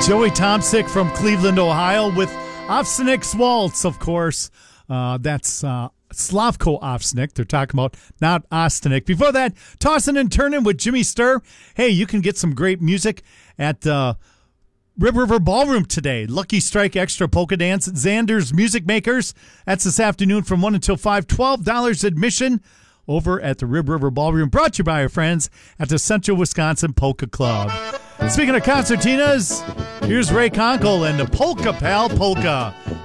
Joey Tomsick from Cleveland, Ohio with Ofsnik's Waltz, of course. That's Slavko Ofsnik they're talking about, not Ostanik. Before that, Tossin' and Turnin' with Jimmy Sturr. Hey, you can get some great music at Rib River Ballroom today. Lucky Strike Extra Polka Dance, Xander's Music Makers. That's this afternoon from 1 until 5. $12 admission over at the Rib River Ballroom. Brought to you by our friends at the Central Wisconsin Polka Club. Speaking of concertinas, here's Ray Conkle and the Polka Pal Polka.